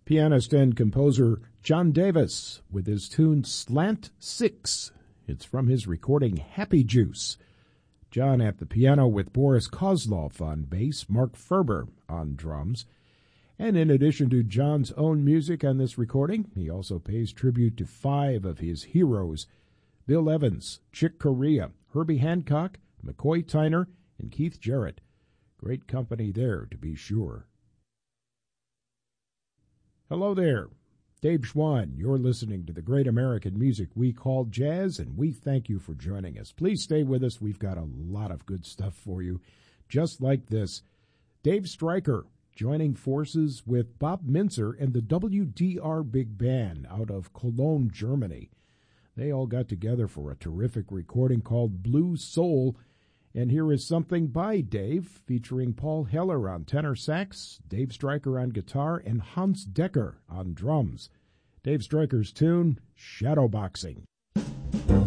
Pianist and composer John Davis with his tune Slant 6. It's from his recording Happy Juice. John at the piano with Boris Kozlov on bass, Mark Ferber on drums. And in addition to John's own music on this recording, he also pays tribute to 5 of his heroes: Bill Evans, Chick Corea, Herbie Hancock, McCoy Tyner, and Keith Jarrett. Great company there, to be sure. Hello there. Dave Schwann. You're listening to the great American music we call jazz, and we thank you for joining us. Please stay with us. We've got a lot of good stuff for you, just like this. Dave Stryker joining forces with Bob Mintzer and the WDR Big Band out of Cologne, Germany. They all got together for a terrific recording called Blue Soul. And here is something by Dave, featuring Paul Heller on tenor sax, Dave Stryker on guitar, and Hans Decker on drums. Dave Stryker's tune, Shadowboxing.